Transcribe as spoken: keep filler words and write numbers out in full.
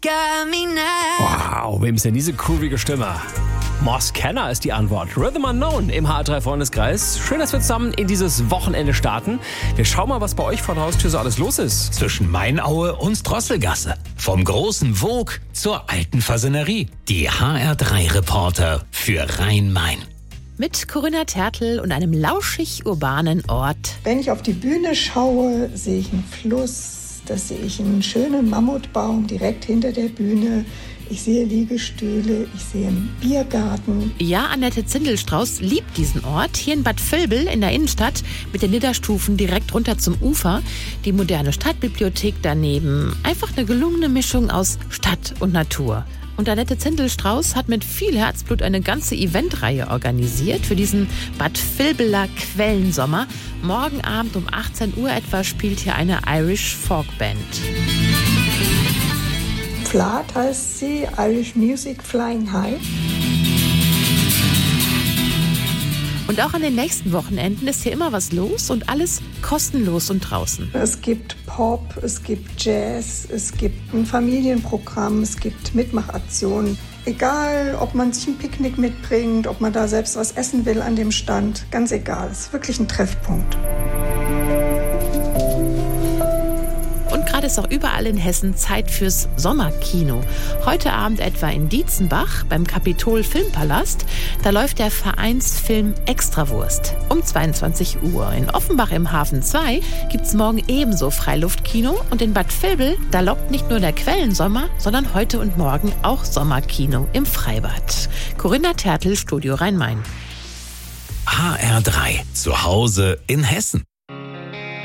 got me now. Wow, wem ist denn diese groovige Stimme? Moss Kenner ist die Antwort. Rhythm Unknown im H drei Freundeskreis. Schön, dass wir zusammen in dieses Wochenende starten. Wir schauen mal, was bei euch vor der Haustür so alles los ist. Zwischen Mainaue und Drosselgasse. Vom großen Vogue zur alten Fasanerie. Die H R drei Reporter für Rhein-Main. Mit Corinna Tertl und einem lauschig urbanen Ort. Wenn ich auf die Bühne schaue, sehe ich einen Fluss, da sehe ich einen schönen Mammutbaum direkt hinter der Bühne. Ich sehe Liegestühle, ich sehe einen Biergarten. Ja, Annette Zindelstrauß liebt diesen Ort. Hier in Bad Vilbel in der Innenstadt mit den Niederstufen direkt runter zum Ufer. Die moderne Stadtbibliothek daneben. Einfach eine gelungene Mischung aus Stadt und Natur. Und Annette Zindelstrauß hat mit viel Herzblut eine ganze Eventreihe organisiert für diesen Bad Vilbeler Quellensommer. Morgen Abend um achtzehn Uhr etwa spielt hier eine Irish Folkband. Flat heißt sie, Irish Music Flying High. Und auch an den nächsten Wochenenden ist hier immer was los und alles kostenlos und draußen. Es gibt Pop, es gibt Jazz, es gibt ein Familienprogramm, es gibt Mitmachaktionen. Egal, ob man sich ein Picknick mitbringt, ob man da selbst was essen will an dem Stand, ganz egal. Es ist wirklich ein Treffpunkt. Und gerade ist auch überall in Hessen Zeit fürs Sommerkino. Heute Abend etwa in Dietzenbach beim Kapitol Filmpalast. Da läuft der Vereinsfilm Extrawurst um zweiundzwanzig Uhr. In Offenbach im Hafen zwei gibt's morgen ebenso Freiluftkino. Und in Bad Vilbel, da lockt nicht nur der Quellensommer, sondern heute und morgen auch Sommerkino im Freibad. Corinna Tertl, Studio Rhein-Main. H R drei. Zu Hause in Hessen.